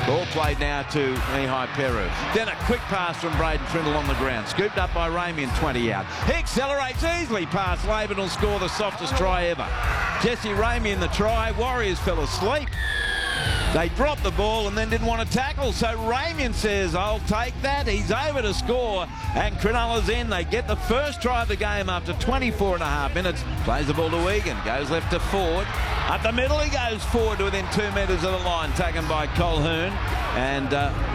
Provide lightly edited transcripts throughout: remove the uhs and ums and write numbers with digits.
Ball played now to Mihai Peru. Then a quick pass from Braden Trindle on the ground. Scooped up by Ramien, 20 out. He accelerates easily past Laban, will score the softest try ever. Jesse Ramien the try. Warriors fell asleep. They dropped the ball and then didn't want to tackle, so Ramien says, I'll take that. He's over to score, and Cronulla's in. They get the first try of the game after 24.5 minutes. Plays the ball to Egan, goes left to Ford. Up the middle he goes forward to within 2 metres of the line, taken by Colquhoun. And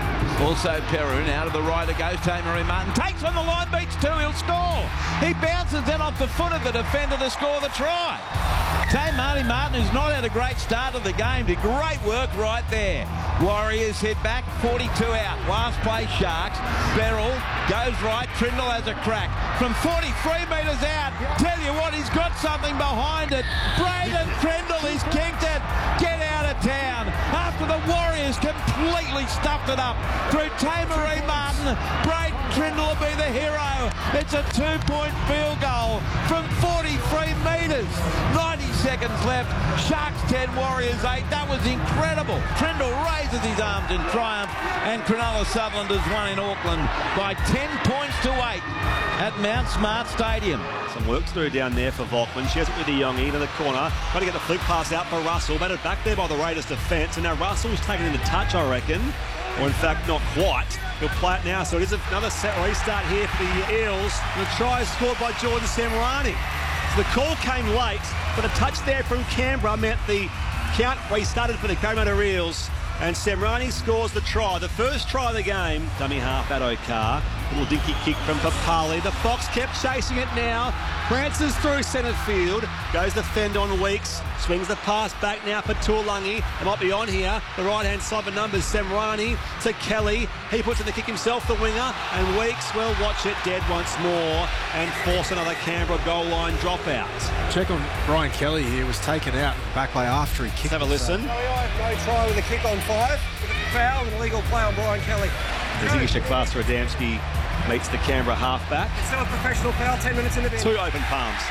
also Peru. Now to the right it goes. Tamaree Martin takes on the line, beats two, he'll score. He bounces then off the foot of the defender to score the try. Tamaree Martin, who's not had a great start of the game, did great work right there. Warriors hit back, 42 out. Last play, Sharks. Beryl goes right, Trindle has a crack. From 43 metres out, tell you what, he's got something behind it. Braden Trindle, he's kicked it. Get out of town. After the Warriors completely stuffed it up through Tamaree Martin, Braden Trindle will be the hero. It's a 2-point field goal from 43 metres. 90 seconds left. Sharks 10, Warriors 8. That was incredible. Trindle raises his arms in triumph, and Cronulla Sutherlanders won in Auckland by 10 points to 8 at Mount Smart Stadium. Some work to do down there for Volkman. She has it with the Youngie into the corner. Trying to get the flick pass out for Russell. Batted back there by the Raiders defence. And now Russell's taken into touch, I reckon. Or in fact, not quite. He'll play it now. So it is another set restart here for the Eels. The try is scored by Jordan Semrani. So the call came late, but a touch there from Canberra meant the count restarted for the Parramatta Eels. And Semrani scores the try. The first try of the game. Dummy half at Okar. Little dinky kick from Papali. The Fox kept chasing it now. Prances through centre field. Goes the fend on Weeks. Swings the pass back now for Tuolungi. It might be on here. The right-hand side for numbers. Semrani to Kelly. He puts in the kick himself, the winger. And Weeks will watch it dead once more and force another Canberra goal line dropout. Check on Brian Kelly here. Was taken out in the back play after he kicked. Let's have a listen. No try with a kick on 5. Foul and illegal play on Brian Kelly. Zigisha Klasser-Adamski meets the Canberra halfback. It's still a professional foul, 10 minutes in the bin. Two open palms.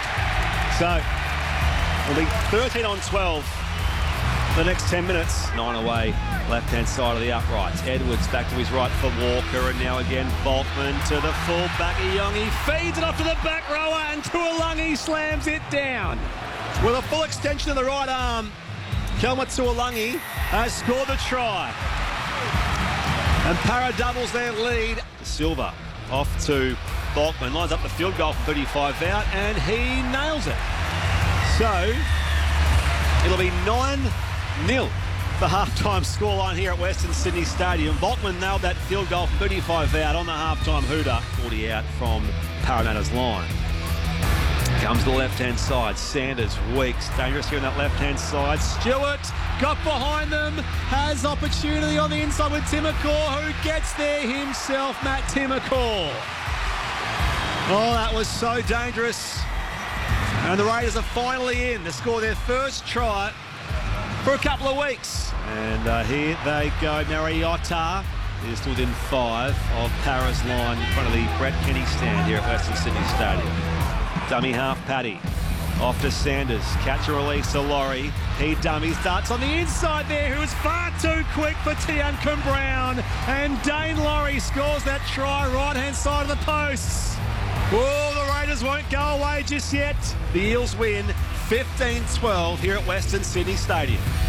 So it'll be 13 on 12 for the next 10 minutes. 9 away, left-hand side of the uprights. Edwards back to his right for Walker, and now again Volkman to the full-back. Youngie feeds it off to the back rower, and Tuolungi slams it down. With a full extension of the right arm, Kelma Tuolungi has scored the try. And Para doubles their lead. Silva off to Volkman, lines up the field goal from 35 out, and he nails it. So it'll be 9-0, the halftime scoreline here at Western Sydney Stadium. Volkman nailed that field goal from 35 out on the halftime hooter. 40 out from Parramatta's line. Comes to the left-hand side. Sanders, Weeks, dangerous here on that left-hand side. Stewart got behind them, has opportunity on the inside with Timokor, who gets there himself, Matt Timokor. Oh, that was so dangerous. And the Raiders are finally in to score their first try for a couple of weeks. And here they go. Mariota is within 5 of Para's line in front of the Brett Kenny stand here at Western Sydney Stadium. Dummy half Paddy. Off to Sanders. Catch a release to Laurie. He dummies. Darts on the inside there, who is far too quick for Tiankum Brown. And Dane Laurie scores that try right-hand side of the posts. Oh, the Raiders won't go away just yet. The Eels win 15-12 here at Western Sydney Stadium.